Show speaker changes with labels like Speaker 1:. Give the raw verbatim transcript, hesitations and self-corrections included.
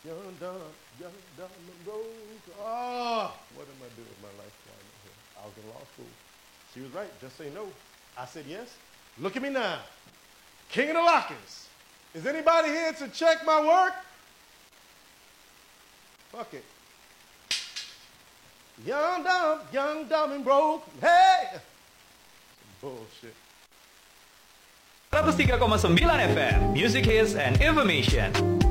Speaker 1: Young, dumb, young, dumb, and broke. Oh, what am I doing with my life right now? I was in law school. She was right. Just say no. I said yes. Look at me now. King of the Lockers. Is anybody here to check my work? Fuck it. Young, dumb, young, dumb, and broke. Hey! Bullshit.
Speaker 2: seratus tiga koma sembilan F M, Music Hits and Information.